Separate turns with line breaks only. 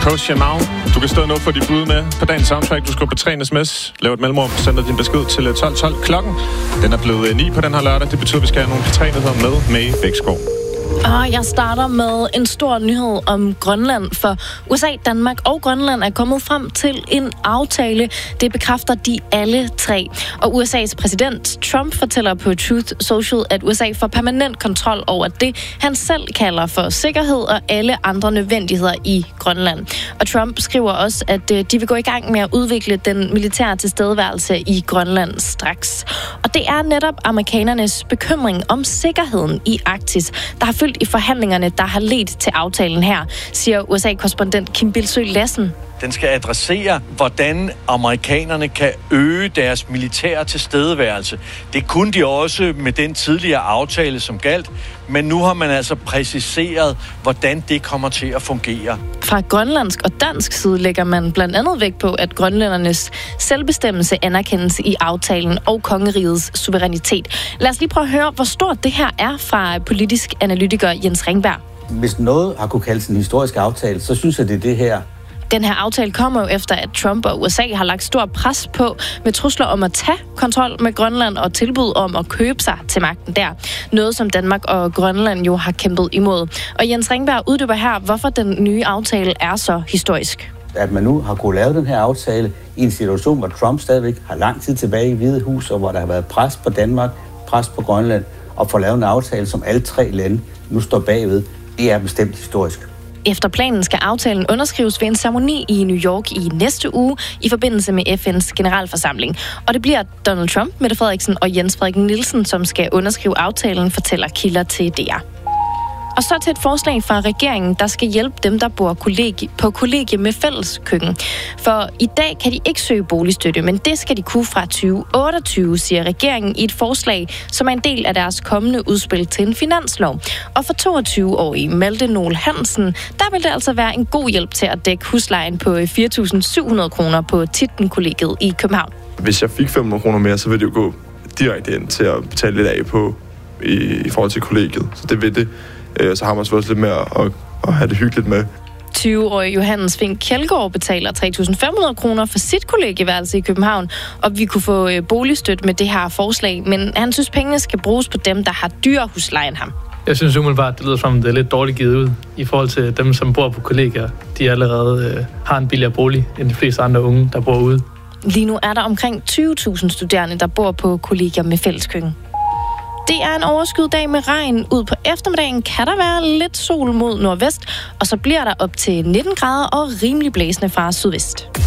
Post Your Now. Du kan stadig nå for dit bud med på dagens soundtrack. Du skal på 3 sms, lav et mellemrum, sender din besked til 12.12. Klokken, den er blevet 9 på den her lørdag. Det betyder, at vi skal have nogle P3-nyheder med Bækskov.
Og jeg starter med en stor nyhed om Grønland, for USA, Danmark og Grønland er kommet frem til en aftale. Det bekræfter de alle tre. Og USA's præsident Trump fortæller på Truth Social, at USA får permanent kontrol over det, han selv kalder for sikkerhed og alle andre nødvendigheder i Grønland. Og Trump skriver også, at de vil gå i gang med at udvikle den militære tilstedeværelse i Grønland straks. Og det er netop amerikanernes bekymring om sikkerheden i Arktis, der har fyldt i forhandlingerne, der har ledt til aftalen her, siger USA-korrespondent Kim Bilsøe Lassen.
Den skal adressere, hvordan amerikanerne kan øge deres militære tilstedeværelse. Det kunne de også med den tidligere aftale, som galt, men nu har man altså præciseret, hvordan det kommer til at fungere.
Fra grønlandsk og dansk side lægger man blandt andet vægt på, at grønlændernes selvbestemmelse anerkendes i aftalen og kongerigets suverænitet. Lad os lige prøve at høre, hvor stort det her er fra politisk analytiker Jens Ringberg.
Hvis noget har kunne kaldes en historisk aftale, så synes jeg, det er det her.
Den her aftale kommer jo efter, at Trump og USA har lagt stor pres på med trusler om at tage kontrol med Grønland og tilbud om at købe sig til magten der. Noget, som Danmark og Grønland jo har kæmpet imod. Og Jens Ringberg uddyber her, hvorfor den nye aftale er så historisk.
At man nu har kunnet lave den her aftale i en situation, hvor Trump stadigvæk har lang tid tilbage i Hvide Hus, og hvor der har været pres på Danmark, pres på Grønland, og få lavet en aftale, som alle tre lande nu står bagved, det er bestemt historisk.
Efter planen skal aftalen underskrives ved en ceremoni i New York i næste uge i forbindelse med FN's generalforsamling. Og det bliver Donald Trump, Mette Frederiksen og Jens Frederik Nielsen, som skal underskrive aftalen, fortæller kilder til DR. Og så til et forslag fra regeringen, der skal hjælpe dem, der bor på kollegie med fælles køkken. For i dag kan de ikke søge boligstøtte, men det skal de kunne fra 2028, siger regeringen i et forslag, som er en del af deres kommende udspil til en finanslov. Og for 22-årige Malte Noel Hansen, der vil det altså være en god hjælp til at dække huslejen på 4.700 kroner på Tietgen-kollegiet i København.
Hvis jeg fik 500 kroner mere, så vil det jo gå direkte ind til at betale lidt af på i forhold til kollegiet. Så det vil det. Så har man selvfølgelig lidt mere at have det hyggeligt med.
20-årige Johannes Fink Kjeldgaard betaler 3.500 kroner for sit kollegieværelse i København, og vi kunne få boligstøtte med det her forslag, men han synes, pengene skal bruges på dem, der har dyrere husleje end ham.
Jeg synes umiddelbart, det lyder som, det er lidt dårligt givet ud i forhold til dem, som bor på kollegier. De allerede har en billigere bolig end de fleste andre unge, der bor ude.
Lige nu er der omkring 20.000 studerende, der bor på kollegier med fælleskøkken. Det er en overskyet dag med regn. Ud på eftermiddagen kan der være lidt sol mod nordvest, og så bliver der op til 19 grader og rimelig blæsende fra sydvest.